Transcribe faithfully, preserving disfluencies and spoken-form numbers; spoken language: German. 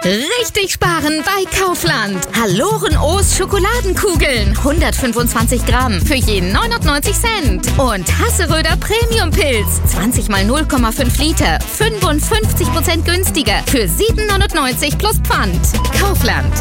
Richtig sparen bei Kaufland. Haloren-O's Schokoladenkugeln. hundertfünfundzwanzig Gramm für jeden neunundneunzig Cent. Und Hasseröder Premium-Pilz. zwanzig mal null Komma fünf Liter. fünfundfünfzig Prozent günstiger für sieben neunundneunzig plus Pfand. Kaufland.